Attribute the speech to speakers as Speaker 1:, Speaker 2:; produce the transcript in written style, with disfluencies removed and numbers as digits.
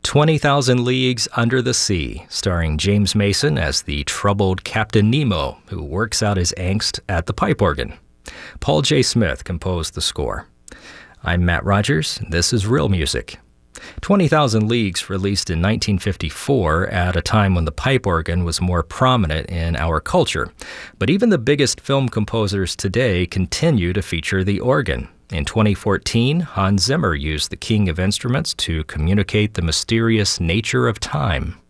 Speaker 1: 20,000 Leagues Under the Sea, starring James Mason as the troubled Captain Nemo who works out his angst at the pipe organ. Paul J. Smith composed the score. I'm Matt Rogers, and this is Real Music. 20,000 Leagues released in 1954 at a time when the pipe organ was more prominent in our culture. But even the biggest film composers today continue to feature the organ. In 2014, Hans Zimmer used the King of Instruments to communicate the mysterious nature of time.